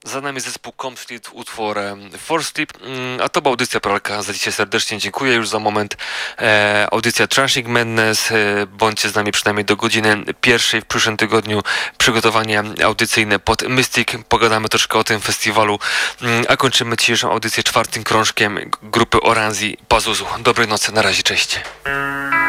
Za nami zespół Complete, utwór For Sleep, a to była audycja Pralka. Za dzisiaj serdecznie dziękuję. Już za moment audycja Trashing Madness. Bądźcie z nami przynajmniej do godziny 1 w przyszłym tygodniu. Przygotowania audycyjne pod Mystic. Pogadamy troszkę o tym festiwalu, a kończymy dzisiejszą audycję 4. krążkiem grupy Oranzi Pazuzu. Dobrej nocy, na razie, cześć.